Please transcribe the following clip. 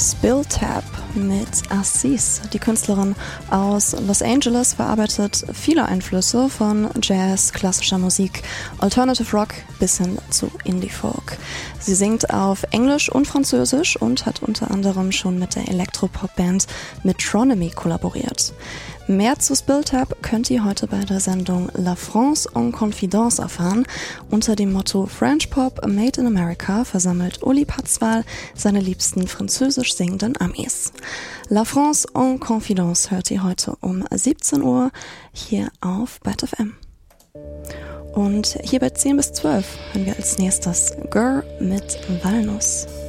Spill Tap mit Assis. Die Künstlerin aus Los Angeles verarbeitet viele Einflüsse von Jazz, klassischer Musik, Alternative Rock bis hin zu Indie-Folk. Sie singt auf Englisch und Französisch und hat unter anderem schon mit der Elektropop-Band Metronomy kollaboriert. Mehr zu Spill Tap könnt ihr heute bei der Sendung La France en Confidence erfahren. Unter dem Motto French Pop Made in America versammelt Uli Patzwal seine liebsten französisch singenden Amis. La France en Confidence hört ihr heute um 17 Uhr hier auf BET FM. Und hier bei 10 bis 12 hören wir als nächstes Girl mit Walnuss.